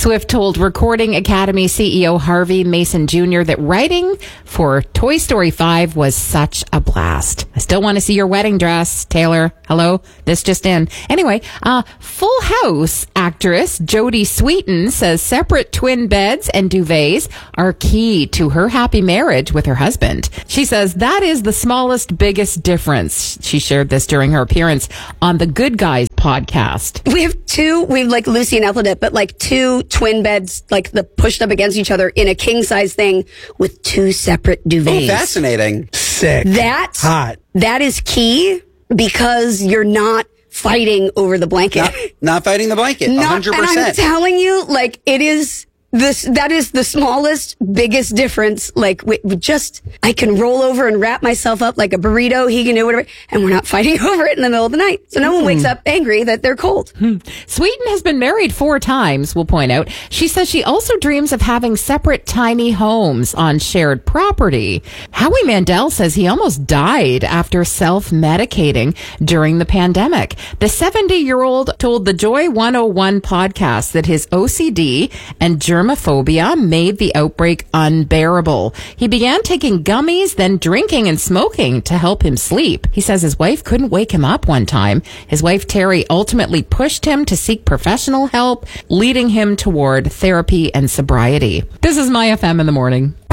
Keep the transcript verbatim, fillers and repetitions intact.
Swift told Recording Academy C E O Harvey Mason Junior that writing for Toy Story five was such a blast. I still want to see your wedding dress, Taylor. Hello? This just in. Anyway, uh, Full House actress Jodie Sweetin says separate twin beds and duvets are key to her happy marriage with her husband. She says that is the smallest, biggest difference. She shared this during her appearance on the Good Guys podcast. We have two, we have like Lucy and Ethel, but like two twin beds, like the pushed up against each other in a king size thing with two separate duvets. Oh, fascinating. Sick. That, Hot. that is key because you're not fighting over the blanket. Not, not fighting the blanket. Not, one hundred and I'm percent. telling you, like, it is this, that is the smallest, biggest difference. Like, we, we just, I can roll over and wrap myself up like a burrito. He can do whatever. And we're not fighting over it in the middle of the night. So no one wakes up angry that they're cold. Sweetin has been married four times, we'll point out. She says she also dreams of having separate tiny homes on shared property. Howie Mandel says he almost died after self-medicating during the pandemic. The seventy-year-old told the Joy one oh one podcast that his O C D and germophobia made the outbreak unbearable. He began taking gummies, then drinking and smoking to help him sleep. He says his wife couldn't wake him up one time. His wife, Terry, ultimately pushed him to seek professional help, leading him toward therapy and sobriety. This is My F M in the morning.